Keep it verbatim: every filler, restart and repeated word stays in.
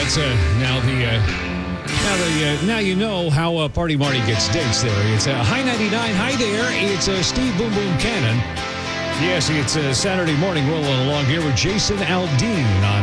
that's uh, now the uh, now the uh, now you know how uh, Party Marty gets dates there. It's uh, High ninety-nine. Hi there. It's uh, Steve Boom Boom Cannon. Yes, it's uh, Saturday morning rolling along here with Jason Aldean on